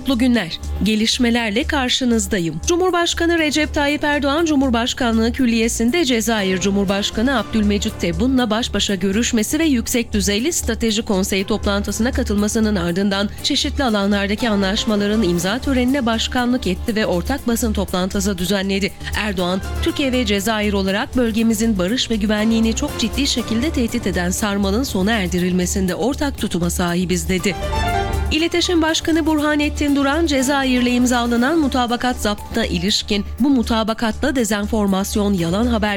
Mutlu günler. Gelişmelerle karşınızdayım. Cumhurbaşkanı Recep Tayyip Erdoğan, Cumhurbaşkanlığı Külliyesi'nde Cezayir Cumhurbaşkanı Abdülmecit Tebboun'la baş başa görüşmesi ve yüksek düzeyli strateji konseyi toplantısına katılmasının ardından çeşitli alanlardaki anlaşmaların imza törenine başkanlık etti ve ortak basın toplantısı düzenledi. Erdoğan, Türkiye ve Cezayir olarak bölgemizin barış ve güvenliğini çok ciddi şekilde tehdit eden sarmalın sona erdirilmesinde ortak tutuma sahibiz dedi. İletişim Başkanı Burhanettin Duran, Cezayir'le imzalanan mutabakat zaptına ilişkin bu mutabakatla dezenformasyon, yalan haber